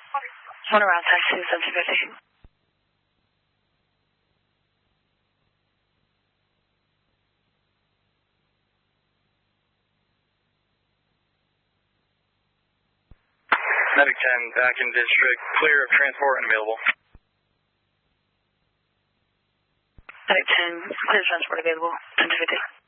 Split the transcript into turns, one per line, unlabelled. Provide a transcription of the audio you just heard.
One around taxi 1750.
Medic 10, back in district, clear of transport and available.
Medic 10, clear transport available, 1050.